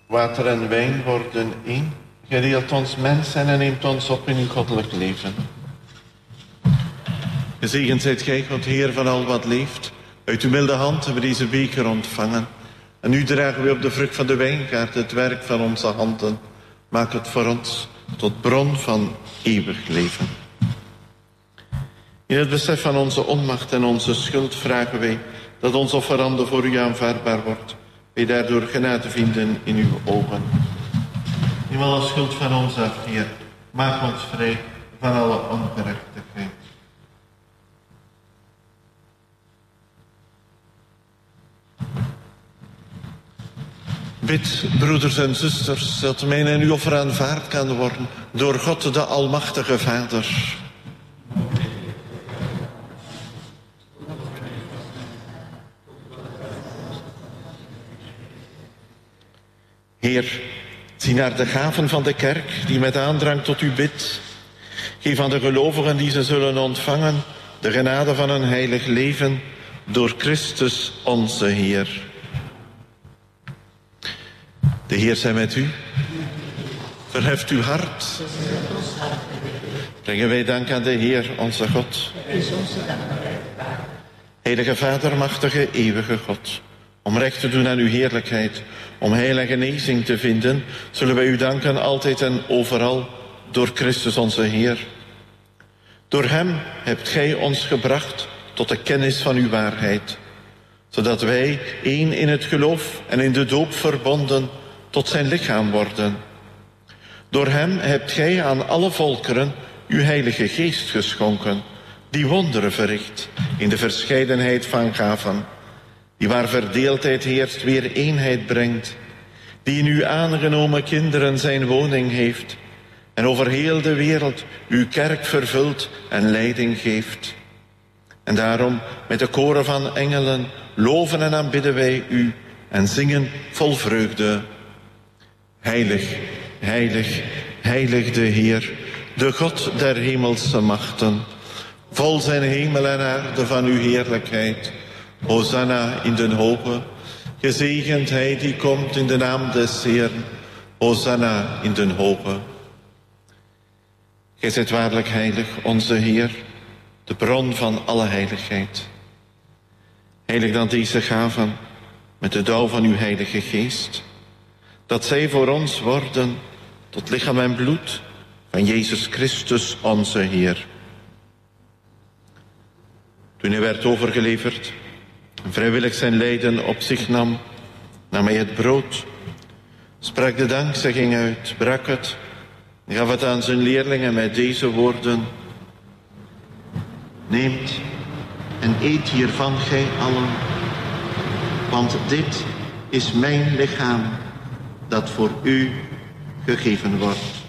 Water en wijn worden één. Gij deelt ons mens en neemt ons op in uw goddelijk leven. Gezegend zijt gij, God, Heer van al wat leeft. Uit uw milde hand hebben we deze beker ontvangen. En nu dragen we op de vrucht van de wijngaard het werk van onze handen. Maak het voor ons tot bron van eeuwig leven. In het besef van onze onmacht en onze schuld vragen wij dat ons offerande voor u aanvaardbaar wordt. Wij daardoor genade vinden in uw ogen. Neem alle schuld van ons af, Heer. Maak ons vrij van alle ongerechtigheid. Bid, broeders en zusters, dat mijn en uw offer aanvaard kan worden door God de Almachtige Vader. Heer, zie naar de gaven van de kerk die met aandrang tot u bidt. Geef aan de gelovigen die ze zullen ontvangen de genade van een heilig leven door Christus onze Heer. De Heer zij met u. Verheft uw hart. Brengen wij dank aan de Heer, onze God. Heilige Vader, machtige, eeuwige God. Om recht te doen aan uw heerlijkheid, om heil en genezing te vinden, zullen wij u danken altijd en overal door Christus onze Heer. Door hem hebt gij ons gebracht tot de kennis van uw waarheid, zodat wij één in het geloof en in de doop verbonden tot zijn lichaam worden. Door hem hebt gij aan alle volkeren uw heilige geest geschonken, die wonderen verricht in de verscheidenheid van gaven, die waar verdeeldheid heerst weer eenheid brengt, die in uw aangenomen kinderen zijn woning heeft en over heel de wereld uw kerk vervult en leiding geeft. En daarom met de koren van engelen loven en aanbidden wij u en zingen vol vreugde. Heilig, heilig, heilig de Heer, de God der hemelse machten. Vol zijn hemel en aarde van uw heerlijkheid. Hosanna in den hoge. Gezegend hij die komt in de naam des Heeren. Hosanna in den hoge. Gij zijt waarlijk heilig, onze Heer, de bron van alle heiligheid. Heilig dan deze gaven met de dauw van uw heilige geest, dat zij voor ons worden tot lichaam en bloed van Jezus Christus onze Heer. Toen hij werd overgeleverd en vrijwillig zijn lijden op zich nam, nam hij het brood, sprak de dankzegging uit, brak het, gaf het aan zijn leerlingen met deze woorden: neemt en eet hiervan gij allen, want dit is mijn lichaam dat voor u gegeven wordt.